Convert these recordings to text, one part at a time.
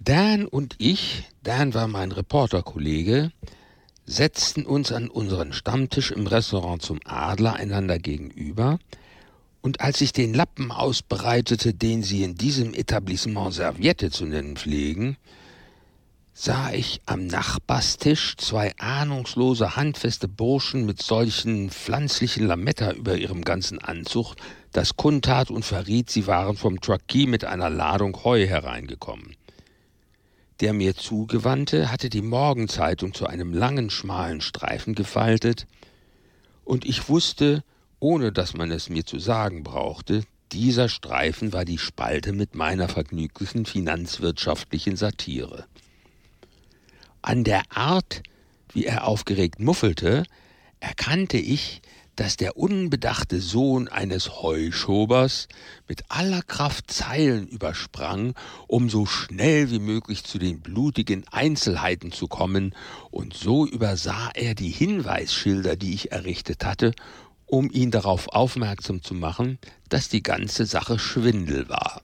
Dan und ich, Dan war mein Reporterkollege, setzten uns an unseren Stammtisch im Restaurant zum Adler einander gegenüber, und als ich den Lappen ausbreitete, den sie in diesem Etablissement Serviette zu nennen pflegen, sah ich am Nachbarstisch zwei ahnungslose, handfeste Burschen mit solchen pflanzlichen Lametta über ihrem ganzen Anzug, das kundtat und verriet, sie waren vom Truckee mit einer Ladung Heu hereingekommen. Der mir Zugewandte hatte die Morgenzeitung zu einem langen, schmalen Streifen gefaltet, und ich wusste, ohne dass man es mir zu sagen brauchte, dieser Streifen war die Spalte mit meiner vergnüglichen finanzwirtschaftlichen Satire. An der Art, wie er aufgeregt muffelte, erkannte ich, dass der unbedachte Sohn eines Heuschobers mit aller Kraft Zeilen übersprang, um so schnell wie möglich zu den blutigen Einzelheiten zu kommen, und so übersah er die Hinweisschilder, die ich errichtet hatte, um ihn darauf aufmerksam zu machen, dass die ganze Sache Schwindel war.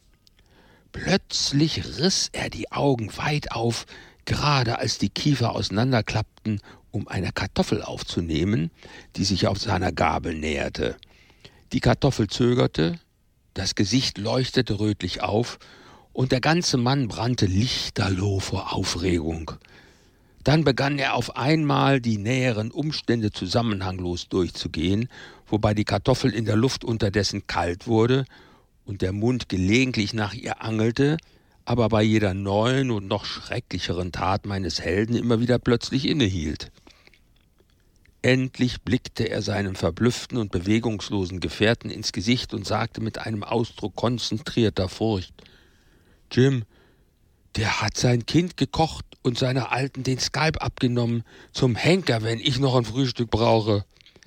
Plötzlich riss er die Augen weit auf, gerade als die Kiefer auseinanderklappten, um eine Kartoffel aufzunehmen, die sich auf seiner Gabel näherte. Die Kartoffel zögerte, das Gesicht leuchtete rötlich auf, und der ganze Mann brannte lichterloh vor Aufregung. Dann begann er auf einmal, die näheren Umstände zusammenhanglos durchzugehen, wobei die Kartoffel in der Luft unterdessen kalt wurde und der Mund gelegentlich nach ihr angelte, aber bei jeder neuen und noch schrecklicheren Tat meines Helden immer wieder plötzlich innehielt. Endlich blickte er seinem verblüfften und bewegungslosen Gefährten ins Gesicht und sagte mit einem Ausdruck konzentrierter Furcht: »Jim, der hat sein Kind gekocht und seiner Alten den Skalp abgenommen, zum Henker, wenn ich noch ein Frühstück brauche.«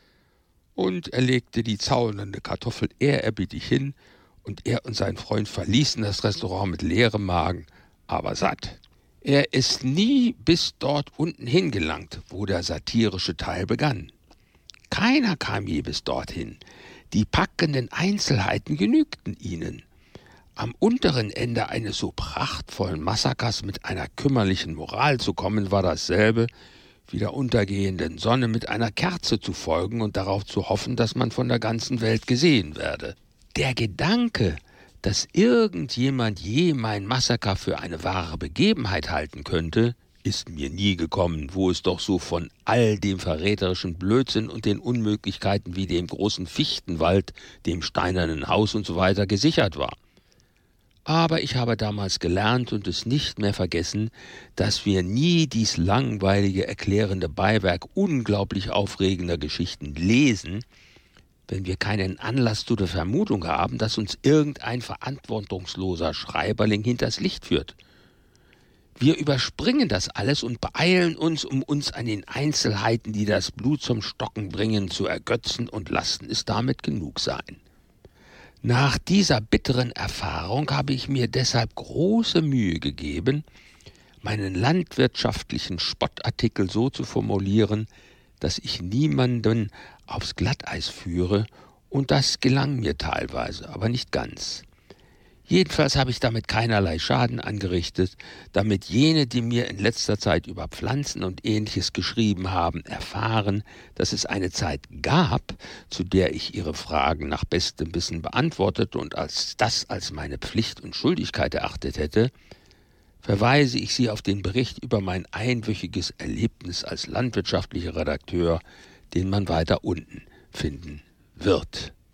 Und er legte die zaudernde Kartoffel ehrerbietig hin, und er und sein Freund verließen das Restaurant mit leerem Magen, aber satt. Er ist nie bis dort unten hingelangt, wo der satirische Teil begann. Keiner kam je bis dorthin. Die packenden Einzelheiten genügten ihnen. Am unteren Ende eines so prachtvollen Massakers mit einer kümmerlichen Moral zu kommen, war dasselbe, wie der untergehenden Sonne mit einer Kerze zu folgen und darauf zu hoffen, dass man von der ganzen Welt gesehen werde. Der Gedanke, dass irgendjemand je mein Massaker für eine wahre Begebenheit halten könnte, ist mir nie gekommen, wo es doch so von all dem verräterischen Blödsinn und den Unmöglichkeiten wie dem großen Fichtenwald, dem steinernen Haus und so weiter gesichert war. Aber ich habe damals gelernt und es nicht mehr vergessen, dass wir nie dies langweilige, erklärende Beiwerk unglaublich aufregender Geschichten lesen, wenn wir keinen Anlass zu der Vermutung haben, dass uns irgendein verantwortungsloser Schreiberling hinters Licht führt. Wir überspringen das alles und beeilen uns, um uns an den Einzelheiten, die das Blut zum Stocken bringen, zu ergötzen, und lassen es damit genug sein. Nach dieser bitteren Erfahrung habe ich mir deshalb große Mühe gegeben, meinen landwirtschaftlichen Spottartikel so zu formulieren, dass ich niemanden aufs Glatteis führe, und das gelang mir teilweise, aber nicht ganz. Jedenfalls habe ich damit keinerlei Schaden angerichtet, damit jene, die mir in letzter Zeit über Pflanzen und Ähnliches geschrieben haben, erfahren, dass es eine Zeit gab, zu der ich ihre Fragen nach bestem Wissen beantwortet und als meine Pflicht und Schuldigkeit erachtet hätte, verweise ich Sie auf den Bericht über mein einwöchiges Erlebnis als landwirtschaftlicher Redakteur, den man weiter unten finden wird.